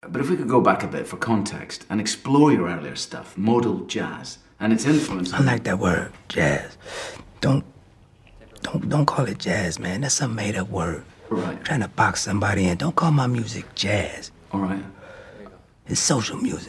But if we could go back a bit for context and explore your earlier stuff, modal jazz, and its influence. I like that word, jazz. Don't call it jazz, man. That's some made-up word. Right. Trying to box somebody in. Don't call my music jazz. All right. It's social music.